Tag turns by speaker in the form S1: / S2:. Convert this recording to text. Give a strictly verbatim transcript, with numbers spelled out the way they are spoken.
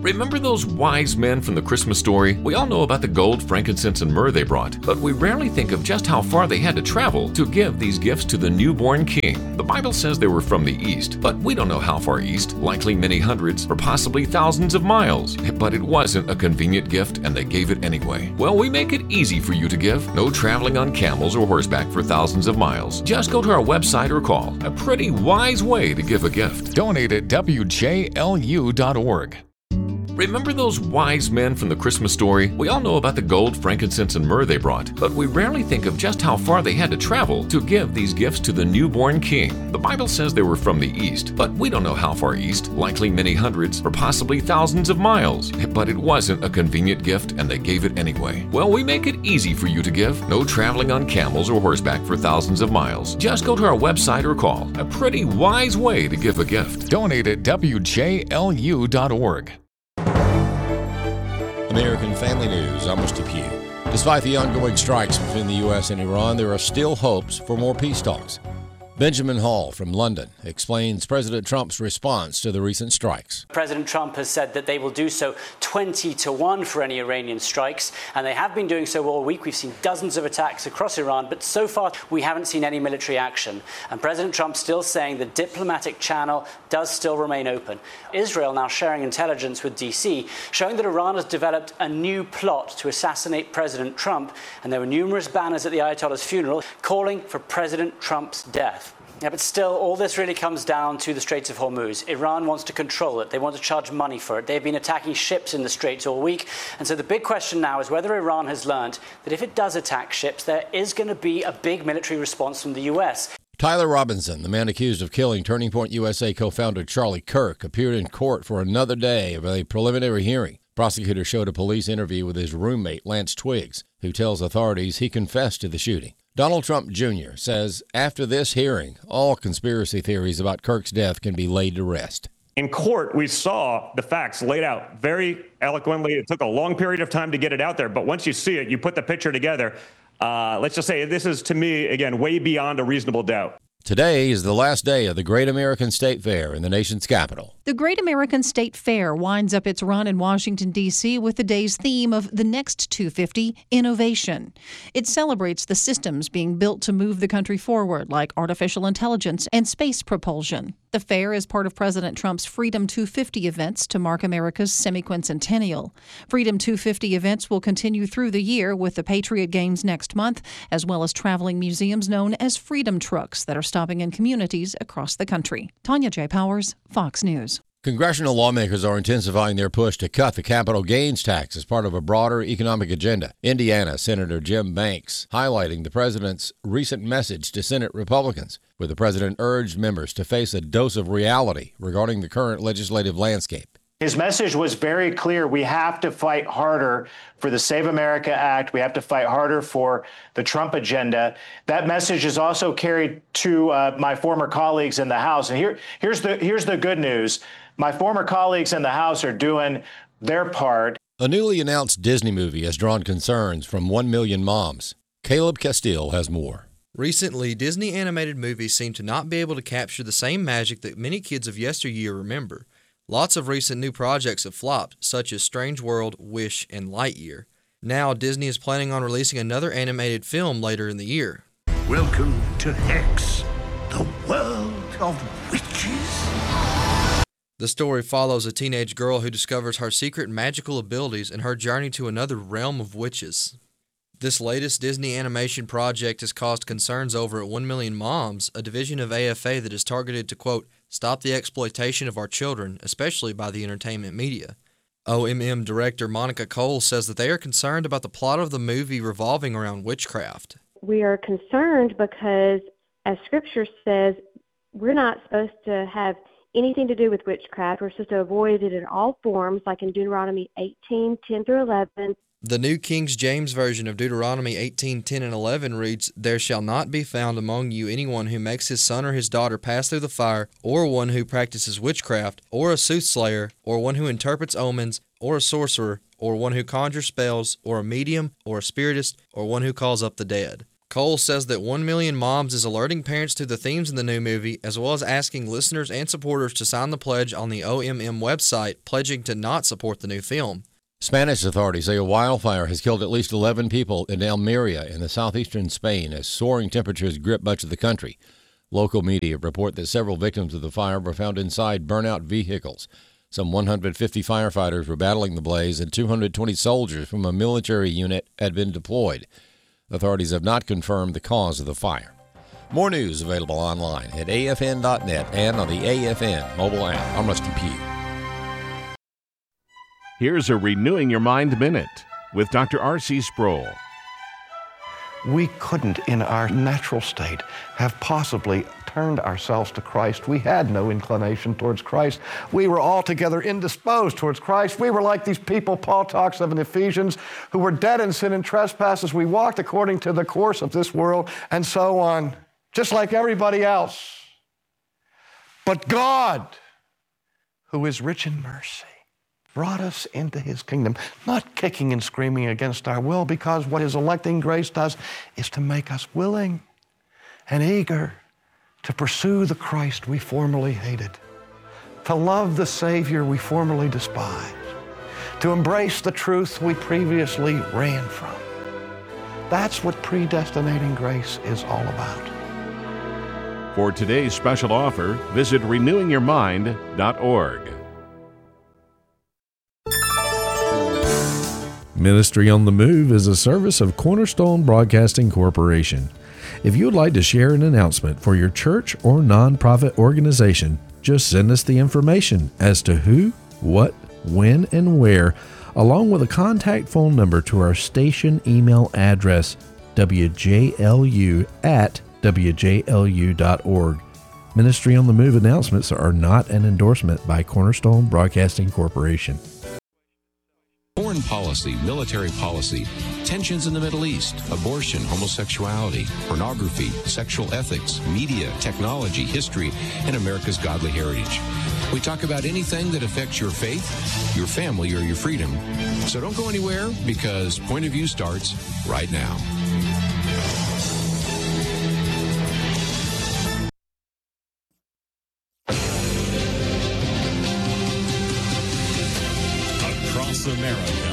S1: Remember those wise men from the Christmas story? We all know about the gold, frankincense, and myrrh they brought, but we rarely think of just how far they had to travel to give these gifts to the newborn king. The Bible says they were from the east, but we don't know how far east, likely many hundreds or possibly thousands of miles. But it wasn't a convenient gift, and they gave it anyway. Well, we make it easy for you to give. No traveling on camels or horseback for thousands of miles. Just go to our website or call. A pretty wise way to give a gift.
S2: Donate at W J L U dot org.
S1: Remember those wise men from the Christmas story? We all know about the gold, frankincense, and myrrh they brought, but we rarely think of just how far they had to travel to give these gifts to the newborn king. The Bible says they were from the east, but we don't know how far east, likely many hundreds or possibly thousands of miles. But it wasn't a convenient gift, and they gave it anyway. Well, we make it easy for you to give. No traveling on camels or horseback for thousands of miles. Just go to our website or call. A pretty wise way to give a gift.
S2: Donate at W J L U dot org.
S3: American Family News, I'm Mister Pugh. Despite the ongoing strikes between the U S and Iran, there are still hopes for more peace talks. Benjamin Hall from London explains President Trump's response to the recent strikes.
S4: President Trump has said that they will do so twenty to one for any Iranian strikes, and they have been doing so all week. We've seen dozens of attacks across Iran, but so far we haven't seen any military action. And President Trump still saying the diplomatic channel does still remain open. Israel now sharing intelligence with D C, showing that Iran has developed a new plot to assassinate President Trump, and there were numerous banners at the Ayatollah's funeral calling for President Trump's death. Yeah, but still, all this really comes down to the Straits of Hormuz. Iran wants to control it. They want to charge money for it. They've been attacking ships in the Straits all week. And so the big question now is whether Iran has learned that if it does attack ships, there is going to be a big military response from the U S.
S3: Tyler Robinson, the man accused of killing Turning Point U S A co-founder Charlie Kirk, appeared in court for another day of a preliminary hearing. Prosecutors showed a police interview with his roommate, Lance Twiggs, who tells authorities he confessed to the shooting. Donald Trump Junior says after this hearing, all conspiracy theories about Kirk's death can be laid to rest.
S5: In court, we saw the facts laid out very eloquently. It took a long period of time to get it out there, but once you see it, you put the picture together. Uh, let's just say this is, to me, again, way beyond a reasonable doubt.
S3: Today is the last day of the Great American State Fair in the nation's capital.
S6: The Great American State Fair winds up its run in Washington, D C with the day's theme of the next two fifty, innovation. It celebrates the systems being built to move the country forward, like artificial intelligence and space propulsion. The fair is part of President Trump's Freedom two fifty events to mark America's semi-quincentennial. Freedom two fifty events will continue through the year with the Patriot Games next month, as well as traveling museums known as Freedom Trucks that are stopping in communities across the country. Tanya J. Powers, Fox News.
S3: Congressional lawmakers are intensifying their push to cut the capital gains tax as part of a broader economic agenda. Indiana Senator Jim Banks highlighting the president's recent message to Senate Republicans, where the president urged members to face a dose of reality regarding the current legislative landscape.
S7: His message was very clear. We have to fight harder for the Save America Act. We have to fight harder for the Trump agenda. That message is also carried to uh, my former colleagues in the House. And here, here's the here's the good news. My former colleagues in the House are doing their part.
S3: A newly announced Disney movie has drawn concerns from one million moms. Caleb Castile has more.
S8: Recently, Disney animated movies seem to not be able to capture the same magic that many kids of yesteryear remember. Lots of recent new projects have flopped, such as Strange World, Wish, and Lightyear. Now, Disney is planning on releasing another animated film later in the year.
S9: Welcome to Hex, the world of witches.
S8: The story follows a teenage girl who discovers her secret magical abilities and her journey to another realm of witches. This latest Disney animation project has caused concerns over at one million moms, a division of A F A that is targeted to, quote, stop the exploitation of our children, especially by the entertainment media. O M M director Monica Cole says that they are concerned about the plot of the movie revolving around witchcraft.
S10: We are concerned because, as Scripture says, we're not supposed to have anything to do with witchcraft. We're supposed to avoid it in all forms, like in Deuteronomy eighteen, ten through eleven.
S8: The New King James Version of Deuteronomy eighteen, ten, and eleven reads, there shall not be found among you anyone who makes his son or his daughter pass through the fire, or one who practices witchcraft, or a soothsayer, or one who interprets omens, or a sorcerer, or one who conjures spells, or a medium, or a spiritist, or one who calls up the dead. Cole says that one million Moms is alerting parents to the themes in the new movie, as well as asking listeners and supporters to sign the pledge on the O M M website, pledging to not support the new film.
S3: Spanish authorities say a wildfire has killed at least eleven people in Almeria in the southeastern Spain as soaring temperatures grip much of the country. Local media report that several victims of the fire were found inside burnout vehicles. Some one hundred fifty firefighters were battling the blaze, and two hundred twenty soldiers from a military unit had been deployed. Authorities have not confirmed the cause of the fire. More news available online at A F N dot net and on the A F N mobile app. I'm Rusty Pugh.
S11: Here's a Renewing Your Mind Minute with Doctor R C Sproul.
S12: We couldn't, in our natural state, have possibly turned ourselves to Christ. We had no inclination towards Christ. We were altogether indisposed towards Christ. We were like these people Paul talks of in Ephesians, who were dead in sin and trespasses. We walked according to the course of this world and so on, just like everybody else. But God, who is rich in mercy, brought us into his kingdom, not kicking and screaming against our will, because what his electing grace does is to make us willing and eager to pursue the Christ we formerly hated, to love the Savior we formerly despised, to embrace the truth we previously ran from. That's what predestinating grace is all about.
S11: For today's special offer, visit renewing your mind dot org.
S13: Ministry on the Move is a service of Cornerstone Broadcasting Corporation. If you would like to share an announcement for your church or nonprofit organization, just send us the information as to who, what, when, and where, along with a contact phone number to our station email address, w j l u at w j l u dot org. Ministry on the Move announcements are not an endorsement by Cornerstone Broadcasting Corporation.
S14: Foreign policy, military policy, tensions in the Middle East, abortion, homosexuality, pornography, sexual ethics, media, technology, history, and America's godly heritage. We talk about anything that affects your faith, your family, or your freedom. So don't go anywhere, because Point of View starts right now.
S15: America.